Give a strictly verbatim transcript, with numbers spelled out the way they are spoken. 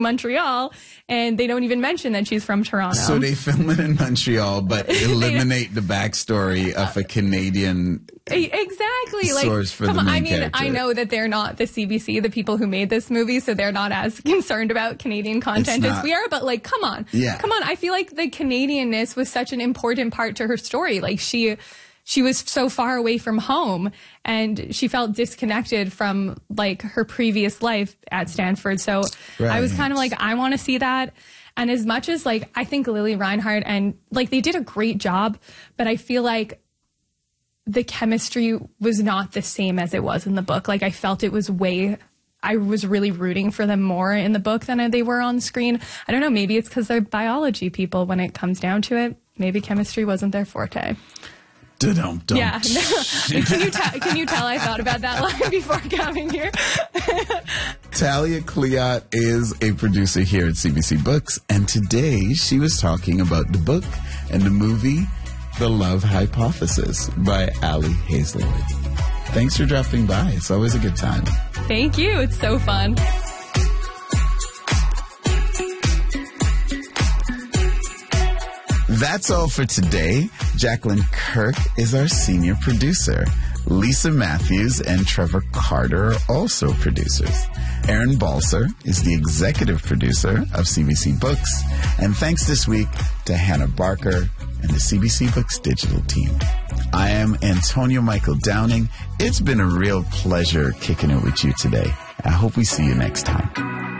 Montreal, and they don't even mention that she's from Toronto. So they film it in Montreal, but eliminate the backstory of a Canadian exactly source like for come the on, main I mean character. I know that they're not the C B C, the people who made this movie, so they're not as concerned about Canadian content as we are, but like come on yeah. come on I feel like the Canadianness was such an important part to her story. Like she she was so far away from home and she felt disconnected from like her previous life at Stanford. So right. I was kind of like, I want to see that. And as much as like, I think Lili Reinhart and like they did a great job, but I feel like the chemistry was not the same as it was in the book. Like I felt it was way, I was really rooting for them more in the book than they were on screen. I don't know, maybe it's because they're biology people when it comes down to it. Maybe chemistry wasn't their forte. Da-dum-dum. Yeah. can, you ta- can you tell I thought about that line before coming here? Talia Cleott is a producer here at C B C Books, and today she was talking about the book and the movie The Love Hypothesis by Ali Hazelwood. Thanks for dropping by. It's always a good time. Thank you. It's so fun. That's all for today. Jacqueline Kirk is our senior producer. Lisa Matthews and Trevor Carter are also producers. Aaron Balser is the executive producer of C B C Books. And thanks this week to Hannah Barker and the C B C Books digital team. I am Antonio Michael Downing. It's been a real pleasure kicking it with you today. I hope we see you next time.